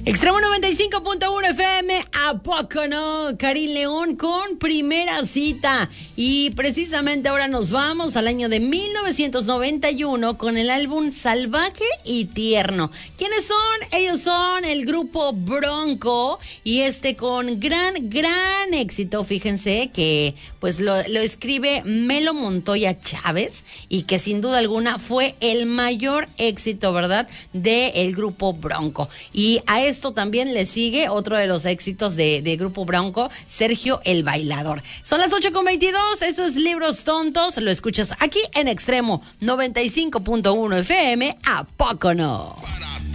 Extremo 95.1 FM, ¿a poco no? Karin León con Primera Cita. Y precisamente ahora nos vamos al año de 1991 con el álbum Salvaje y Tierno. ¿Quiénes son? Ellos son el grupo Bronco y con gran éxito. Fíjense que pues lo escribe Melo Montoya Chávez y que sin duda alguna fue el mayor éxito, ¿verdad?, del grupo Bronco. Y a esto también le sigue otro de los éxitos de Grupo Bronco, Sergio el Bailador. Son las 8:22, esto es Libros Tontos, lo escuchas aquí en Extremo 95.1 FM, ¿a poco no?